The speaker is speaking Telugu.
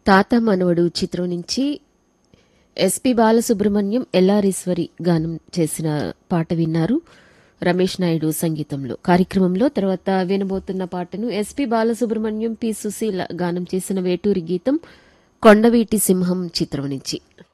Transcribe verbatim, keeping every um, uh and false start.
తాత మనవడు చిత్రం నుంచి ఎస్పి బాలసుబ్రహ్మణ్యం, ఎల్లారీశ్వరి గానం చేసిన పాట విన్నారు. రమేష్ నాయుడు సంగీతంలో. కార్యక్రమంలో తర్వాత వినబోతున్న పాటను ఎస్పి బాలసుబ్రహ్మణ్యం, పి సుశీల గానం చేసిన వేటూరి గీతం కొండవీటి సింహం చిత్రం నుంచి.